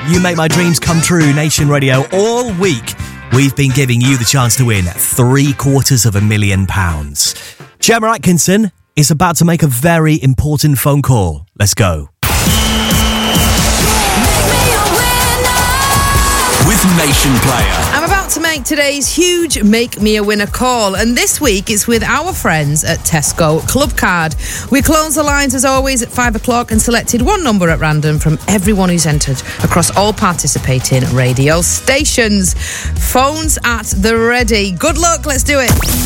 You Make My Dreams Come True, Nation Radio. All week, we've been giving you the chance to win £750,000. Gemma Atkinson is about to make a very important phone call. Let's go. With Nation Player. I'm about to make today's huge Make Me a Winner call, and this week it's with our friends at Tesco Club Card. We closed the lines as always at 5 o'clock and selected one number at random from everyone who's entered across all participating radio stations. Phones at the ready. Good luck, let's do it.